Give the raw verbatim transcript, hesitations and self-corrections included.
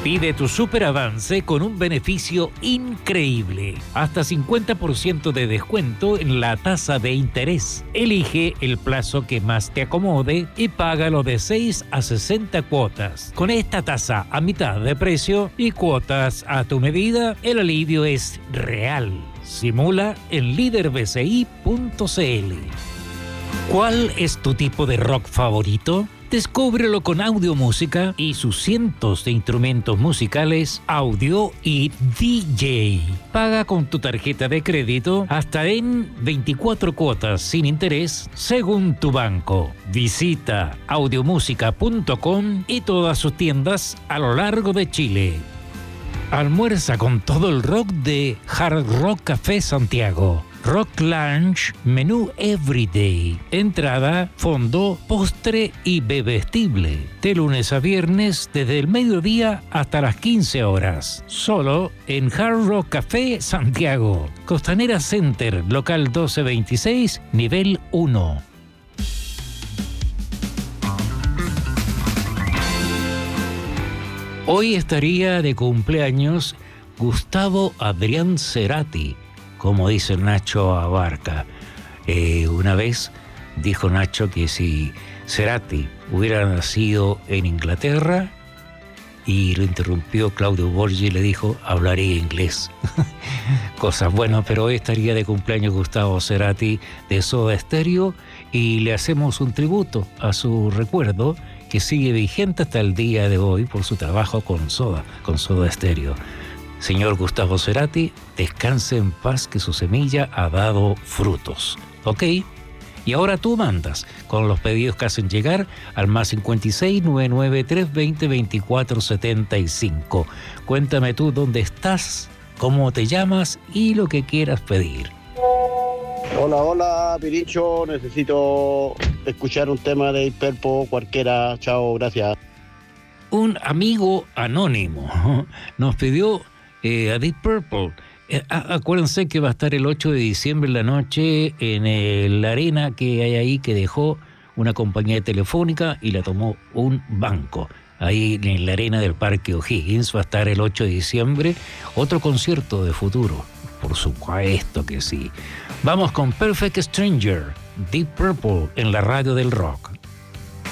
Pide tu super avance con un beneficio increíble. Hasta cincuenta por ciento de descuento en la tasa de interés. Elige el plazo que más te acomode y págalo de seis a sesenta cuotas. Con esta tasa a mitad de precio y cuotas a tu medida, el alivio es real. Simula en líder b c i punto c l. ¿Cuál es tu tipo de rock favorito? Descúbrelo con Audio Música y sus cientos de instrumentos musicales, audio y D J. Paga con tu tarjeta de crédito hasta en veinticuatro cuotas sin interés según tu banco. Visita audiomúsica punto com y todas sus tiendas a lo largo de Chile. Almuerza con todo el rock de Hard Rock Café Santiago. Rock Lunch, menú Everyday, entrada, fondo, postre y bebestible. De lunes a viernes desde el mediodía hasta las quince horas. Solo en Hard Rock Café Santiago. Costanera Center, local doce veintiséis, nivel uno. Hoy estaría de cumpleaños Gustavo Adrián Cerati, como dice Nacho Abarca. Eh, una vez dijo Nacho que si Cerati hubiera nacido en Inglaterra, y lo interrumpió Claudio Borgi y le dijo, hablaría inglés. Cosas buenas, pero hoy estaría de cumpleaños Gustavo Cerati de Soda Stereo y le hacemos un tributo a su recuerdo que sigue vigente hasta el día de hoy por su trabajo con Soda, con Soda Stereo. Señor Gustavo Cerati, descanse en paz que su semilla ha dado frutos. ¿Ok? Y ahora tú mandas con los pedidos que hacen llegar al más cincuenta y seis, noventa y nueve, trescientos veinte, veinticuatro setenta y cinco. Cuéntame tú dónde estás, cómo te llamas y lo que quieras pedir. Hola, hola, Piricho. Necesito escuchar un tema de Hiperpo, cualquiera. Chao, gracias. Un amigo anónimo nos pidió eh, a Deep Purple. Eh, acuérdense que va a estar el ocho de diciembre en la noche en el, la arena que hay ahí que dejó una compañía telefónica y la tomó un banco. Ahí en la arena del Parque O'Higgins va a estar el ocho de diciembre otro concierto de Futuro. Por supuesto que sí. Vamos con Perfect Stranger, Deep Purple en la radio del rock.